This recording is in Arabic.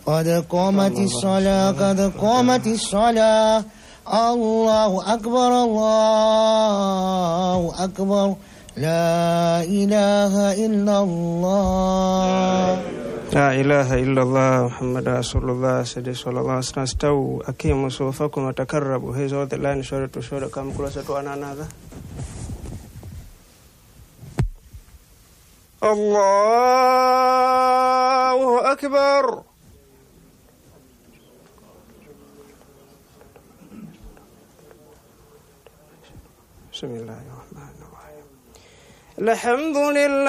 قد قامت الصلاة قد قامت الصلاة الله أكبر الله أكبر لا إله إلا الله لا إله إلا الله محمد رسول الله صلى الله عليه وسلم استووا أقيموا صفوفكم وتقربوا هذا the line shoulder to shoulder come closer to one another الله أكبر بسم الله الرحمن الرحيم الحمد لله